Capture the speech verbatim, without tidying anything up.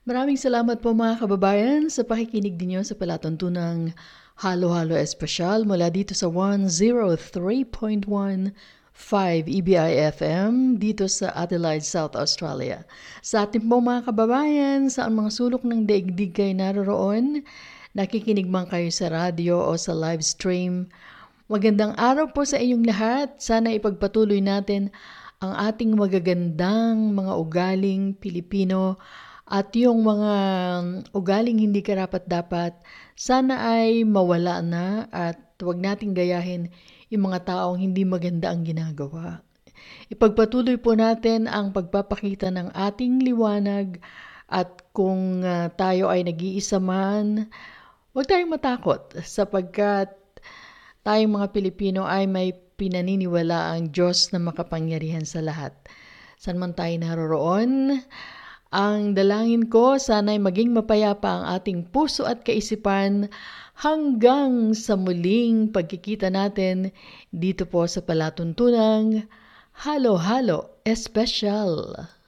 Maraming salamat po mga kababayan sa pakikinig ninyo sa palatuntunang Halo-Halo Espesyal mula dito sa one oh three point one five E B I F M dito sa Adelaide, South Australia. Sa ating po mga kababayan, saan mga sulok ng daigdig kayo naroroon, nakikinig man kayo sa radyo o sa live stream, magandang araw po sa inyong lahat. Sana ipagpatuloy natin ang ating magagandang mga ugaling Pilipino at yung mga ugaling hindi karapat-dapat, sana ay mawala na at huwag nating gayahin yung mga taong hindi maganda ang ginagawa. Ipagpatuloy po natin ang pagpapakita ng ating liwanag at kung uh, tayo ay nag-iisa man, huwag tayong matakot sapagkat tayong mga Pilipino ay may pinaniniwala ang Diyos na makapangyarihan sa lahat. San man tayo naroroon, ang dalangin ko sana'y maging mapayapa ang ating puso at kaisipan hanggang sa muling pagkikita natin dito po sa palatuntunang Halo-Halo Espesyal.